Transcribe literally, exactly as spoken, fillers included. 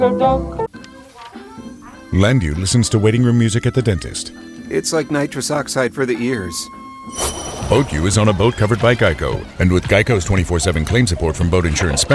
Landu listens to waiting room music at the dentist. It's like nitrous oxide for the ears. Boat U is on a boat covered by Geico. And with Geico's twenty-four seven claim support from boat insurance specialists,